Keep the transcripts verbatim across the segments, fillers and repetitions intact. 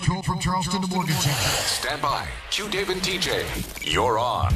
Cole from Charleston to Morgantown. Stand by. Q Dave and T J. You're on.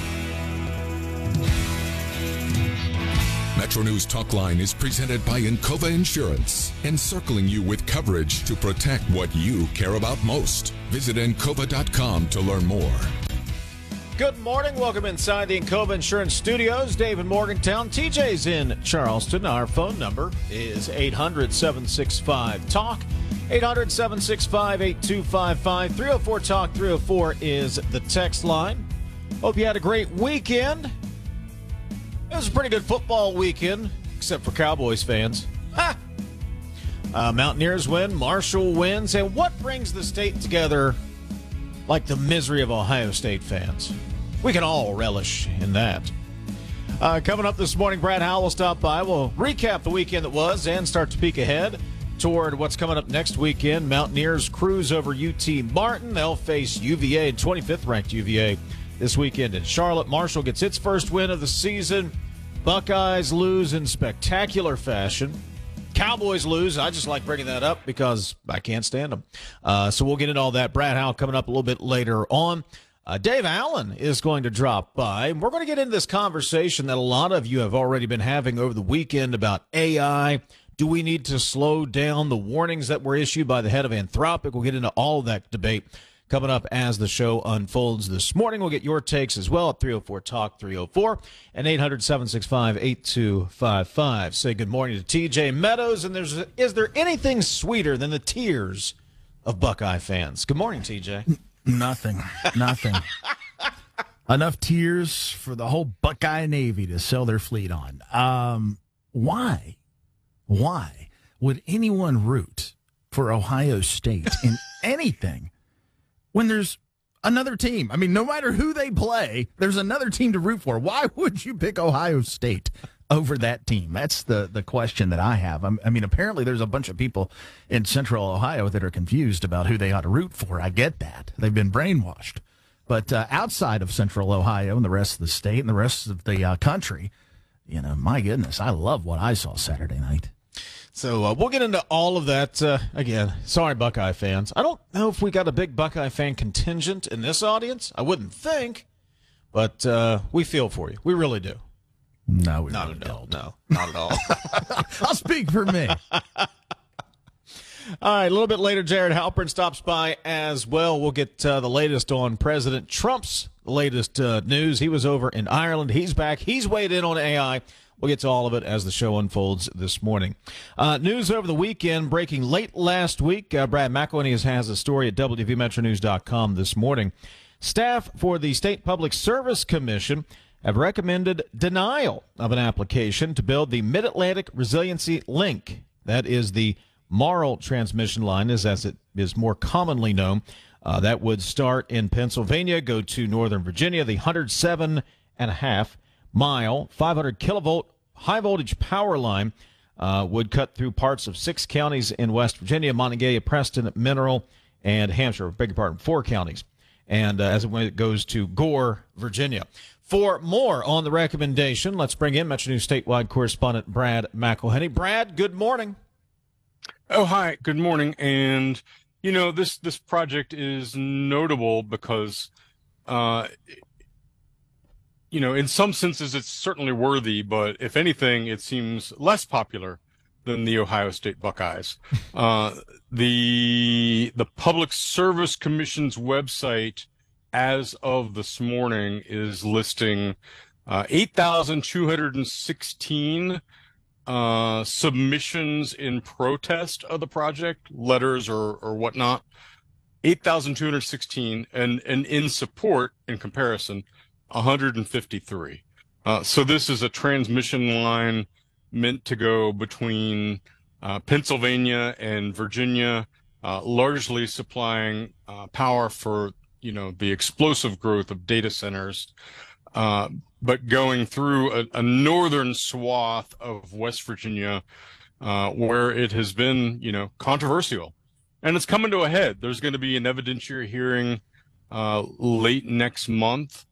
Metro News Talk Line is presented by Encova Insurance, encircling you with coverage to protect what you care about most. Visit Encova dot com to learn more. Good morning. Welcome inside the Encova Insurance Studios. Dave in Morgantown. T J's in Charleston. Our phone number is eight hundred, seven six five, talk. eight hundred, seven six five, eight two five five. three oh four talk. three oh four is the text line. Hope you had a great weekend. It was a pretty good football weekend, except for Cowboys fans. Ha! Uh, Mountaineers win, Marshall wins, and what brings the state together like the misery of Ohio State fans? We can all relish in that. Uh, coming up this morning, Brad Howell will stop by. We'll recap the weekend that was and start to peek ahead toward what's coming up next weekend. Mountaineers cruise over U T Martin. They'll face U V A, twenty-fifth ranked U V A. This weekend in Charlotte. Marshall gets its first win of the season. Buckeyes lose in spectacular fashion. Cowboys lose. I just like bringing that up because I can't stand them. Uh, so we'll get into all that. Brad Howell coming up a little bit later on. Uh, Dave Allen is going to drop by. We're going to get into this conversation that a lot of you have already been having over the weekend about A I. Do we need to slow down the warnings that were issued by the head of Anthropic? We'll get into all of that debate coming up as the show unfolds this morning. We'll get your takes as well at three oh four talk, three oh four, and eight hundred, seven six five, eight two five five. Say good morning to T J Meadows. And there's is there anything sweeter than the tears of Buckeye fans? Good morning, T J. Nothing. Nothing. Enough tears for the whole Buckeye Navy to sell their fleet on. Um, why? Why would anyone root for Ohio State in anything when there's another team? I mean, no matter who they play, there's another team to root for. Why would you pick Ohio State over that team? That's the, the question that I have. I'm, I mean, apparently there's a bunch of people in Central Ohio that are confused about who they ought to root for. I get that. They've been brainwashed. But uh, outside of Central Ohio and the rest of the state and the rest of the uh, country, you know, my goodness, I love what I saw Saturday night. So uh, we'll get into all of that. Uh, again, sorry, Buckeye fans. I don't know if we got a big Buckeye fan contingent in this audience. I wouldn't think, but uh, we feel for you. We really do. No, we not really at all. don't. No, not at all. I'll speak for me. All right, a little bit later, Jared Halpern stops by as well. We'll get uh, the latest on President Trump's latest uh, news. He was over in Ireland. He's back. He's weighed in on A I. We'll get to all of it as the show unfolds this morning. Uh, news over the weekend, breaking late last week. Uh, Brad McElhenney has a story at W V Metro News dot com this morning. Staff for the State Public Service Commission have recommended denial of an application to build the Mid-Atlantic Resiliency Link. That is the Marl transmission line, as, as it is more commonly known. Uh, that would start in Pennsylvania, go to Northern Virginia, the one hundred seven and a half mile, five hundred kilovolt high voltage power line uh, would cut through parts of six counties in West Virginia, Montague, Preston, Mineral, and Hampshire. Beg your pardon, four counties. And uh, as it, when it goes to Gore, Virginia. For more on the recommendation, let's bring in Metro News statewide correspondent Brad McElhenney. Brad, good morning. Oh, hi. Good morning. And, you know, this, this project is notable because, uh, you know, in some senses, it's certainly worthy, but if anything, it seems less popular than the Ohio State Buckeyes. uh, the, the Public Service Commission's website, as of this morning, is listing uh, eight thousand two hundred sixteen uh, submissions in protest of the project, letters or, or whatnot. eight thousand two hundred sixteen, and, and in support, in comparison, one hundred fifty-three. Uh, so this is a transmission line meant to go between uh, Pennsylvania and Virginia, uh, largely supplying uh, power for, you know, the explosive growth of data centers, uh, but going through a, a northern swath of West Virginia, uh, where it has been, you know, controversial. And it's coming to a head. There's going to be an evidentiary hearing uh, late next month.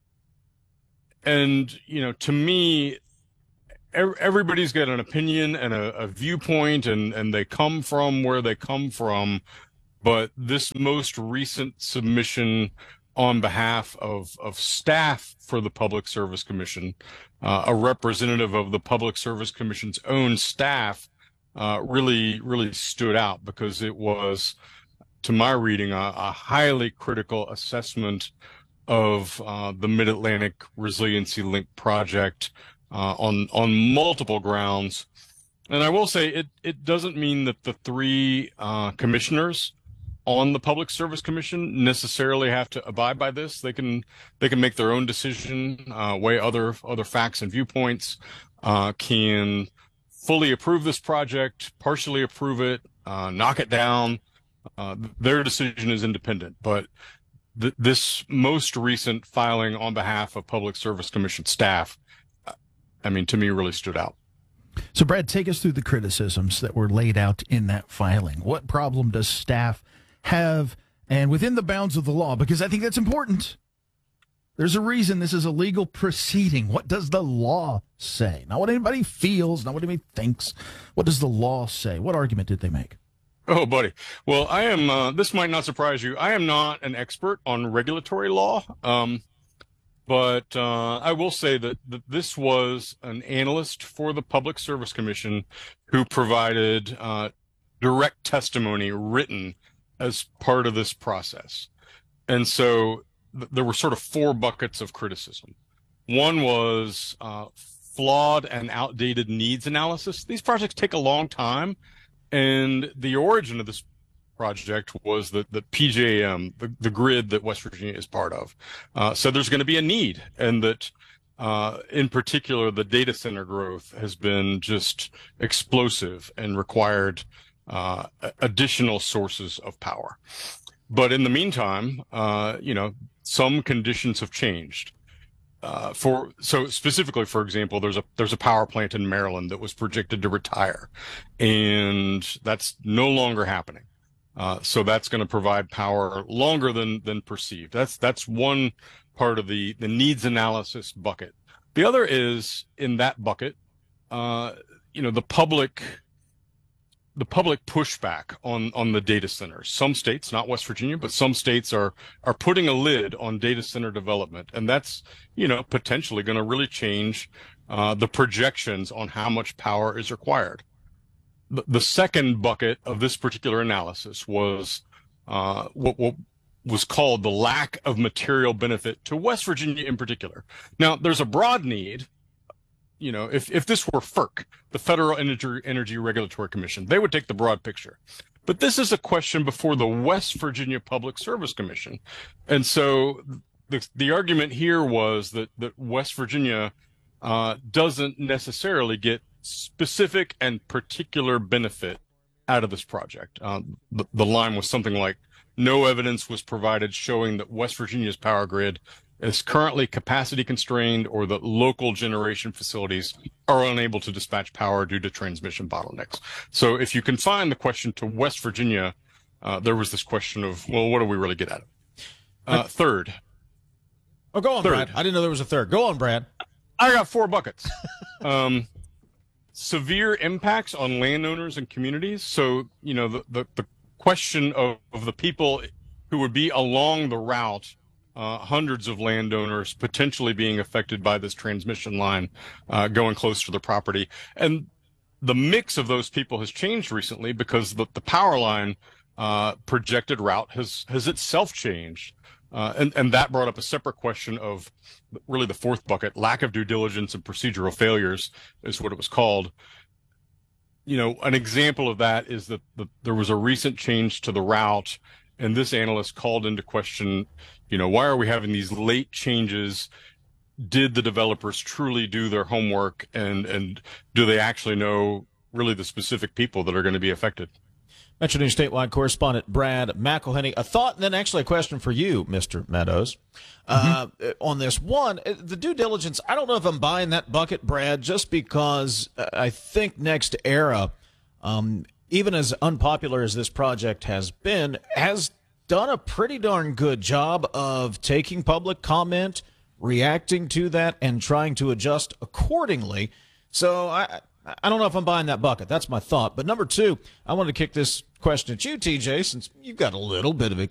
And, you know, to me, everybody's got an opinion and a, a viewpoint, and, and they come from where they come from. But this most recent submission on behalf of, of staff for the Public Service Commission, uh, a representative of the Public Service Commission's own staff, uh, really, really stood out because it was, to my reading, a, a highly critical assessment of uh, the Mid-Atlantic Resiliency Link project uh, on on multiple grounds. And I will say it it doesn't mean that the three uh, commissioners on the Public Service Commission necessarily have to abide by this. They can they can make their own decision, uh, weigh other other facts and viewpoints, uh, can fully approve this project, partially approve it, uh, knock it down. Uh, their decision is independent, but th- this most recent filing on behalf of Public Service Commission staff, I mean, to me, really stood out. So, Brad, take us through the criticisms that were laid out in that filing. What problem does staff have, and within the bounds of the law? Because I think that's important. There's a reason this is a legal proceeding. What does the law say? Not what anybody feels, not what anybody thinks. What does the law say? What argument did they make? Oh, buddy. Well, I am, uh, this might not surprise you. I am not an expert on regulatory law. Um, but uh, I will say that, that this was an analyst for the Public Service Commission who provided uh, direct testimony written as part of this process. And so th- there were sort of four buckets of criticism. One was uh, flawed and outdated needs analysis. These projects take a long time. And the origin of this project was the, the P J M, the, the grid that West Virginia is part of. Uh, so there's going to be a need, and that uh, in particular, the data center growth has been just explosive and required uh, additional sources of power. But in the meantime, uh, you know, some conditions have changed. Uh, for so specifically, for example, there's a there's a power plant in Maryland that was projected to retire, and that's no longer happening. Uh, so that's going to provide power longer than than perceived. That's that's one part of the the needs analysis bucket. The other is in that bucket, uh, you know, the public the public pushback on on the data centers. Some states, not West Virginia, but some states are are putting a lid on data center development, and that's, you know, potentially going to really change uh, the projections on how much power is required. The, the second bucket of this particular analysis was uh, what, what was called the lack of material benefit to West Virginia in particular. Now, there's a broad need. You know, if, if this were F E R C, the Federal Energy, Energy Regulatory Commission, they would take the broad picture. But this is a question before the West Virginia Public Service Commission. And so the, the argument here was that, that West Virginia uh, doesn't necessarily get specific and particular benefit out of this project. Uh, the, the line was something like, no evidence was provided showing that West Virginia's power grid is currently capacity constrained or that local generation facilities are unable to dispatch power due to transmission bottlenecks. So if you confine the question to West Virginia, uh, there was this question of, well, what do we really get out of it? Uh, third. Oh, go on, third. Brad. I didn't know there was a third. Go on, Brad. I got four buckets. um, severe impacts on landowners and communities. So, you know, the, the, the question of, of the people who would be along the route, Uh, hundreds of landowners potentially being affected by this transmission line uh, going close to the property. And the mix of those people has changed recently because the, the power line uh, projected route has, has itself changed. Uh, and, and that brought up a separate question of really the fourth bucket, lack of due diligence and procedural failures is what it was called. You know, an example of that is that the, there was a recent change to the route, and this analyst called into question, you know, why are we having these late changes? Did the developers truly do their homework, and, and do they actually know really the specific people that are going to be affected? Metro News statewide correspondent Brad McElhenney. A thought and then actually a question for you, Mister Meadows, uh, mm-hmm. on this. One, the due diligence, I don't know if I'm buying that bucket, Brad, just because I think NextEra, um, even as unpopular as this project has been, has done a pretty darn good job of taking public comment, reacting to that, and trying to adjust accordingly. So I, I don't know if I'm buying that bucket. That's my thought. But number two, I wanted to kick this question at you, T J, since you've got a little bit of